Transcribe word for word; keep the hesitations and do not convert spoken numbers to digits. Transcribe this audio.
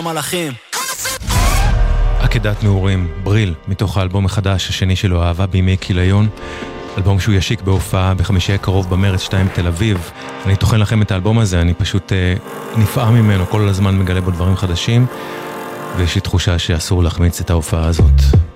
מלאכים. עקדת נעורים, בריל, מתוך האלבום החדש השני שלו, אהבה בימי כיליון, אלבום שהוא ישיק בהופעה בחמישי הקרוב במרץ שתיים תל אביב. אני תוכן לכם את האלבום הזה, אני פשוט אה, נפעם ממנו, כל הזמן מגלה בו דברים חדשים, ויש לי תחושה שאסור להחמיץ את ההופעה הזאת.